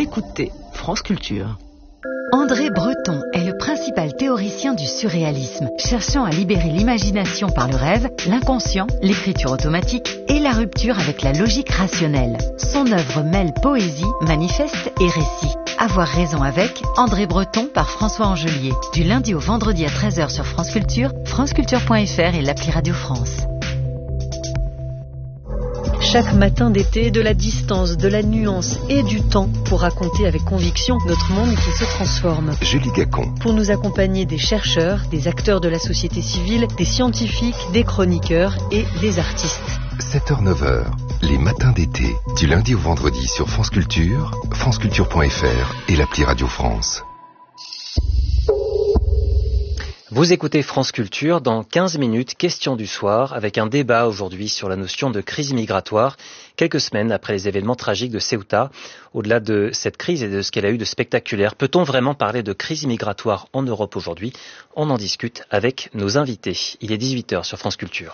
écoutez France Culture. André Breton est le principal théoricien du surréalisme, cherchant à libérer l'imagination par le rêve, l'inconscient, l'écriture automatique et la rupture avec la logique rationnelle. Son œuvre mêle poésie, manifeste et récit. Avoir raison avec André Breton par François Angelier. Du lundi au vendredi à 13h sur France Culture, franceculture.fr et l'appli Radio France. Chaque matin d'été, de la distance, de la nuance et du temps pour raconter avec conviction notre monde qui se transforme. Julie Gacon. Pour nous accompagner des chercheurs, des acteurs de la société civile, des scientifiques, des chroniqueurs et des artistes. 7h-9h, les matins d'été, du lundi au vendredi sur France Culture, franceculture.fr et l'appli Radio France. Vous écoutez France Culture, dans 15 minutes, question du soir, avec un débat aujourd'hui sur la notion de crise migratoire, quelques semaines après les événements tragiques de Ceuta. Au-delà de cette crise et de ce qu'elle a eu de spectaculaire, peut-on vraiment parler de crise migratoire en Europe aujourd'hui ? On en discute avec nos invités. Il est 18h sur France Culture.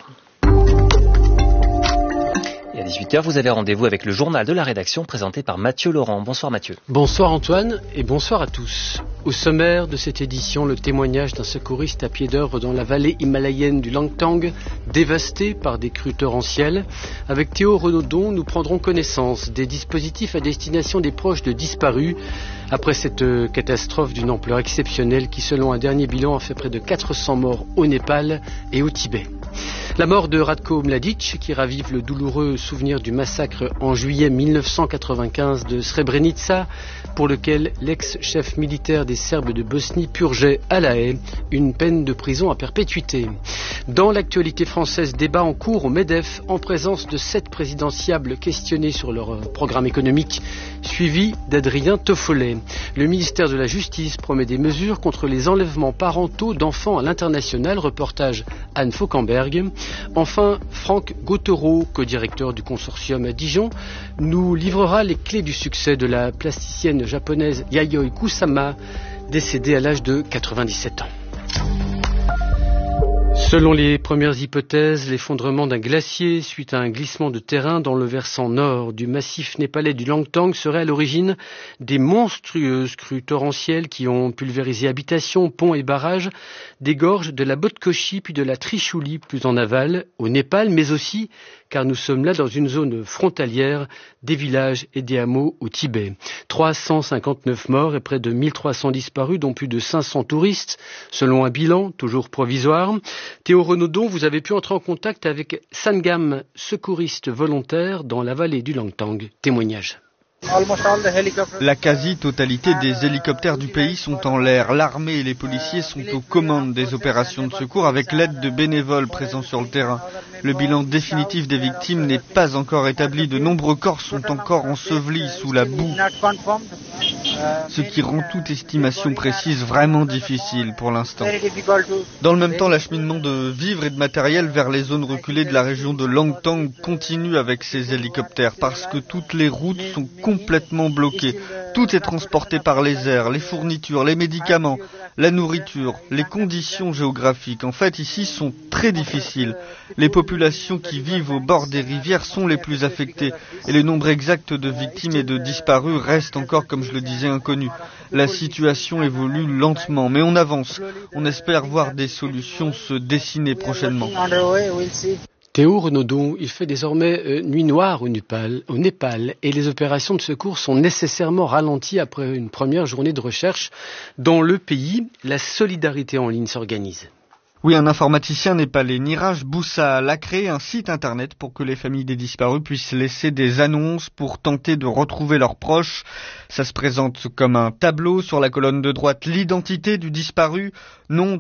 Et à 18h, vous avez rendez-vous avec le journal de la rédaction présenté par Mathieu Laurent. Bonsoir Mathieu. Bonsoir Antoine et bonsoir à tous. Au sommaire de cette édition, le témoignage d'un secouriste à pied d'œuvre dans la vallée himalayenne du Langtang, dévastée par des crues torrentielles. Avec Théo Renaudon, nous prendrons connaissance des dispositifs à destination des proches de disparus après cette catastrophe d'une ampleur exceptionnelle qui, selon un dernier bilan, a fait près de 400 morts au Népal et au Tibet. La mort de Ratko Mladic, qui ravive le douloureux souvenir du massacre en juillet 1995 de Srebrenica, pour lequel l'ex-chef militaire des Serbes de Bosnie purgeait à La Haye une peine de prison à perpétuité. Dans l'actualité française, débat en cours au MEDEF en présence de 7 présidentiables questionnés sur leur programme économique, suivi d'Adrien Toffolet. Le ministère de la Justice promet des mesures contre les enlèvements parentaux d'enfants à l'international, reportage Anne Fauquemberg. Enfin, Franck Gautereau, co-directeur du consortium à Dijon, nous livrera les clés du succès de la plasticienne japonaise Yayoi Kusama, décédée à l'âge de 97 ans. Selon les premières hypothèses, l'effondrement d'un glacier suite à un glissement de terrain dans le versant nord du massif népalais du Langtang serait à l'origine des monstrueuses crues torrentielles qui ont pulvérisé habitations, ponts et barrages des gorges de la Botkoshi puis de la Trichouli plus en aval au Népal, mais aussi, car nous sommes là dans une zone frontalière, des villages et des hameaux au Tibet. 359 morts et près de 1300 disparus, dont plus de 500 touristes, selon un bilan toujours provisoire. Théo Renaudon, vous avez pu entrer en contact avec Sangam, secouriste volontaire dans la vallée du Langtang. Témoignage. La quasi-totalité des hélicoptères du pays sont en l'air. L'armée et les policiers sont aux commandes des opérations de secours avec l'aide de bénévoles présents sur le terrain. Le bilan définitif des victimes n'est pas encore établi. De nombreux corps sont encore ensevelis sous la boue, ce qui rend toute estimation précise vraiment difficile pour l'instant. Dans le même temps, l'acheminement de vivres et de matériel vers les zones reculées de la région de Langtang continue avec ces hélicoptères parce que toutes les routes sont complètement bloquées. Tout est transporté par les airs, les fournitures, les médicaments, la nourriture, les conditions géographiques. En fait, ici, sont très difficiles. Les populations qui vivent au bord des rivières sont les plus affectées et le nombre exact de victimes et de disparus reste encore, comme je le disais, inconnu. La situation évolue lentement, mais on avance. On espère voir des solutions se dessiner prochainement. Théo Renaudon, il fait désormais nuit noire au Népal et les opérations de secours sont nécessairement ralenties après une première journée de recherche. Dans le pays, la solidarité en ligne s'organise. Oui, un informaticien népalais, Niraj Boussal, a créé un site internet pour que les familles des disparus puissent laisser des annonces pour tenter de retrouver leurs proches. Ça se présente comme un tableau sur la colonne de droite, l'identité du disparu, nom